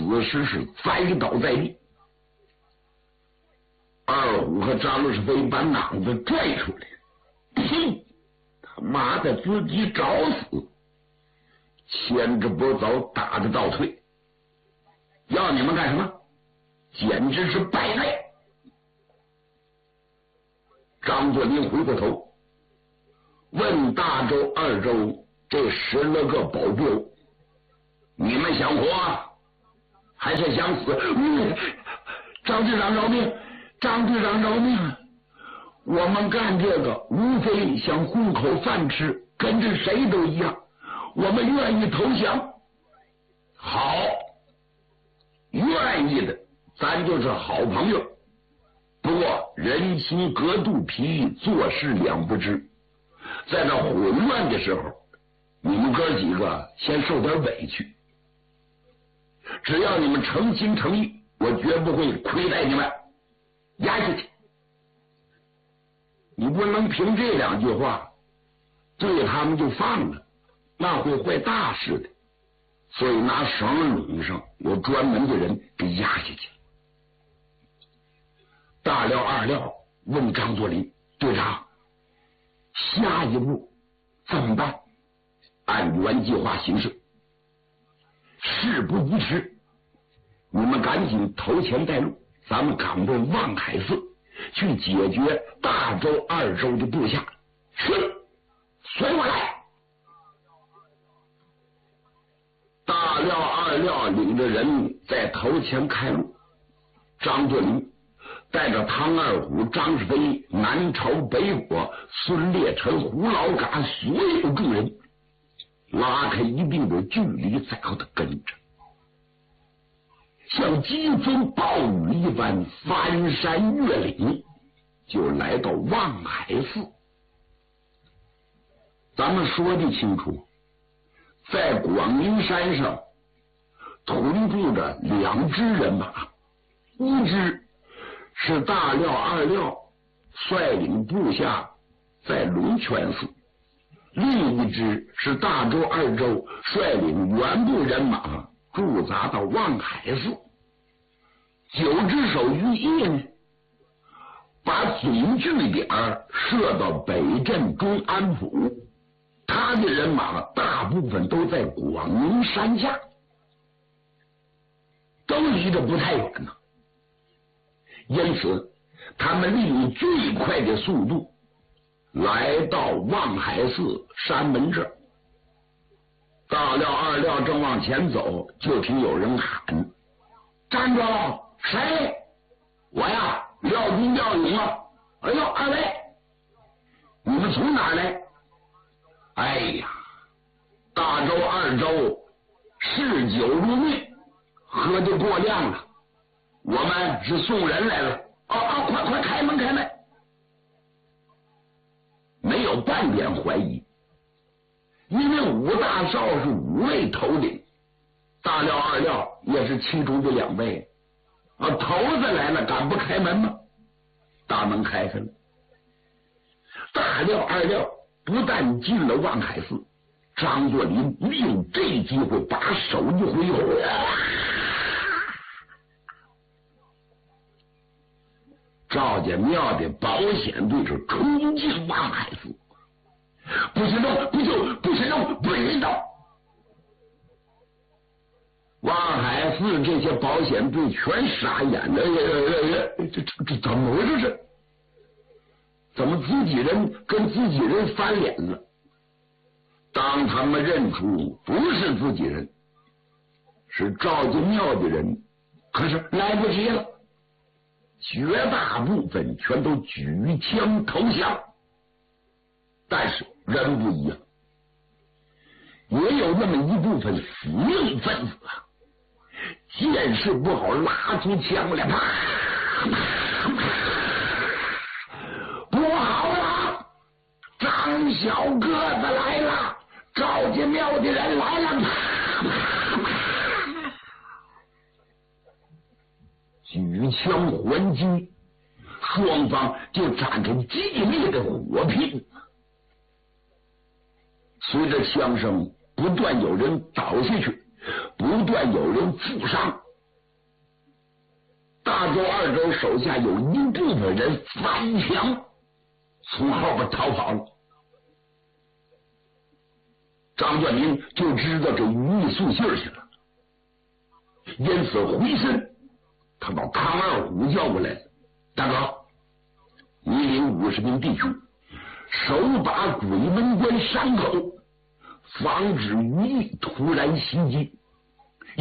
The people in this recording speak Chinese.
此时是栽倒在地。二虎和张世飞把囊子拽出来，呸！他妈的，自己找死！牵着不走，打着倒退，要你们干什么？简直是败类！张作霖回过头问大周、二周这10来个保镖：“你们想活还是想死？”张队长饶命！张队长饶命！我们干这个无非想混口饭吃，跟着谁都一样，我们愿意投降。好，愿意的咱就是好朋友。不过人心隔肚皮，做事两不知。在这混乱的时候，你们哥几个先受点委屈。只要你们诚心诚意，我绝不会亏待你们。压下去！你不能凭这2句话对他们就放了，那会坏大事的。所以拿绳拢上，有专门的人给压下去。大廖、二廖问张作霖：“队长，下一步怎么办？”按原计划行事，事不宜迟，你们赶紧投钱带路，咱们赶到望海寺去解决大周、二周的部下。是，随我来！大廖、二廖领着人在头前开路，张作霖带着唐二虎、张世飞、南朝北火、孙烈臣、胡老嘎所有众人拉开一定的距离，在后头跟着，像疾风暴雨一般翻山越岭，就来到望海寺。咱们说的清楚，在广明山上屯驻着2支人马，一支是大廖、二廖率领部下在龙泉寺，另一支是大周、二周率领原部人马驻扎到望海寺。9只手于一呢，把总据点设到北镇中安府，他的人马大部分都在广明山下，都离着不太远呢。因此他们利用最快的速度来到望海寺山门这儿。大廖、二廖正往前走，就听有人喊：“站住！谁？我呀，廖军、廖勇啊！哎呦，二位，你们从哪儿来？”哎呀，大周、二周嗜酒如命，喝得过量了，我们是送人来了。快开门，开门！没有半点怀疑，因为5大少是5位头领，大廖、二廖也是其中的2位。头子来了，敢不开门吗？大门开开了，大廖、二廖不但进了望海寺，张作霖利用这机会把手一挥，赵家庙的保险队是冲进望海寺，不许动，不许动，不许动！望海寺这些保险队全傻眼了，这怎么回事？这怎么自己人跟自己人翻脸了？当他们认出不是自己人，是赵家庙的人，可是来不及了，绝大部分全都举枪投降。但是人不一样，也有那么一部分死命分子啊，见势不好，拉出枪来，啪啪啪！不好了，张小个子来了，赵家庙的人来了，啪啪啪！举枪还击，双方就展开激烈的火拼。随着枪声不断有人倒下去，不断有人负伤， 大周、二周手下有一部分人翻墙从后边逃跑了。张卷民就知道这于毅送信去了，因此回身他把康二虎叫过来了。大哥，你领50名弟兄守把鬼门关山口，防止于毅突然袭击。